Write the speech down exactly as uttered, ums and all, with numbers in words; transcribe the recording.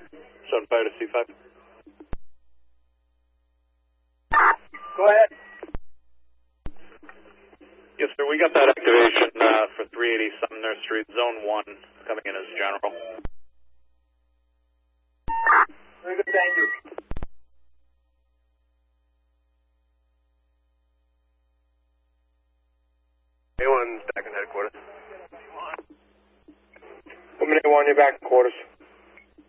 seven five to C five. Go ahead. Yes, sir. We got that activation uh, for three eighty Sumner Street, Zone one, coming in as general. Very good, thank you. A one, back in headquarters. One minute one, you're back in quarters.